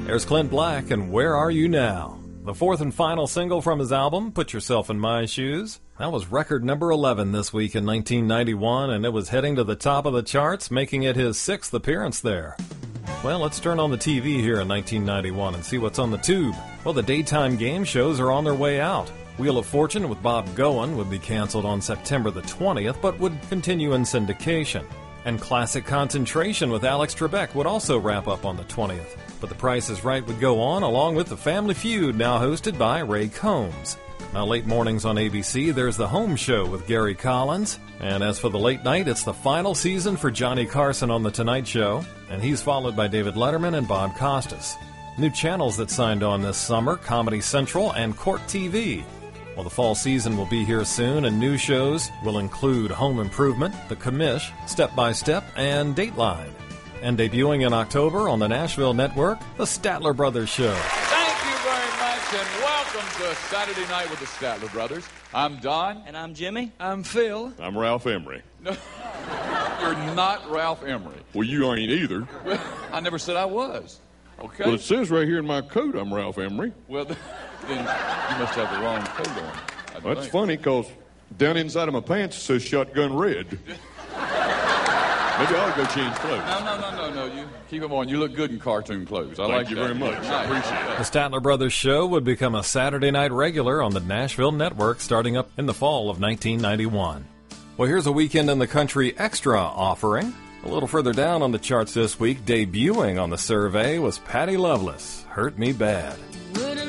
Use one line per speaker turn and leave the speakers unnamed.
There's Clint Black and Where Are You Now? The fourth and final single from his album, Put Yourself in My Shoes. That was record number 11 this week in 1991, and it was heading to the top of the charts, making it his sixth appearance there. Well, let's turn on the TV here in 1991 and see what's on the tube. Well, the daytime game shows are on their way out. Wheel of Fortune with Bob Goen would be canceled on September the 20th, but would continue in syndication. And Classic Concentration with Alex Trebek would also wrap up on the 20th. But The Price is Right would go on, along with The Family Feud, now hosted by Ray Combs. Now, late mornings on ABC, there's The Home Show with Gary Collins. And as for the late night, it's the final season for Johnny Carson on The Tonight Show. And he's followed by David Letterman and Bob Costas. New channels that signed on this summer, Comedy Central and Court TV. Well, the fall season will be here soon, and new shows will include Home Improvement, The Commish, Step by Step, and Dateline. And debuting in October on the Nashville Network, The Statler Brothers Show.
Thank you very much, and welcome to Saturday Night with the Statler Brothers. I'm Don.
And I'm Jimmy.
I'm Phil.
I'm Ralph Emery.
No, you're not Ralph Emery.
Well, you ain't either.
I never said I was. Okay.
Well, it says right here in my coat I'm Ralph Emery.
Well, then you must have the wrong coat on.
That's funny, because down inside of my pants it says Shotgun Red. Maybe I'll go change clothes.
No. You keep them on. You look good in cartoon clothes.
Thank you very much. I appreciate it.
The Statler Brothers Show would become a Saturday night regular on the Nashville Network starting up in the fall of 1991. Well, here's a Weekend in the Country extra offering. A little further down on the charts this week, debuting on the survey was Patty Loveless, Hurt Me Bad.